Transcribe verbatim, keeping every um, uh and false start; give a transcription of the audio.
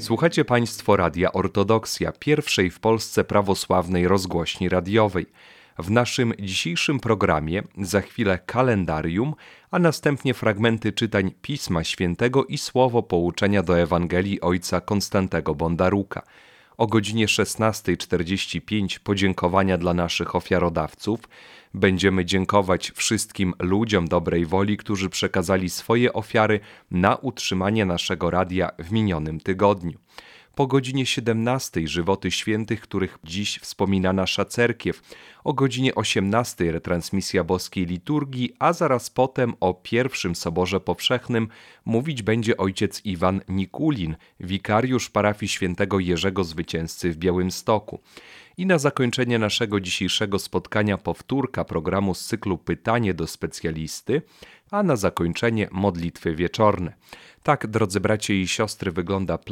Słuchacie Państwo Radia Ortodoksja, pierwszej w Polsce prawosławnej rozgłośni radiowej. W naszym dzisiejszym programie za chwilę kalendarium, a następnie fragmenty czytań Pisma Świętego i słowo pouczenia do Ewangelii ojca Konstantego Bondaruka. O godzinie szesnasta czterdzieści pięć podziękowania dla naszych ofiarodawców. Będziemy dziękować wszystkim ludziom dobrej woli, którzy przekazali swoje ofiary na utrzymanie naszego radia w minionym tygodniu. Po godzinie siedemnastej żywoty świętych, których dziś wspomina nasza cerkiew. O godzinie osiemnastej retransmisja boskiej liturgii, a zaraz potem o pierwszym Soborze Powszechnym mówić będzie ojciec Iwan Nikulin, wikariusz parafii świętego Jerzego Zwycięzcy w Białymstoku. I na zakończenie naszego dzisiejszego spotkania powtórka programu z cyklu Pytanie do specjalisty, a na zakończenie modlitwy wieczorne. Tak, drodzy bracia i siostry, wygląda plan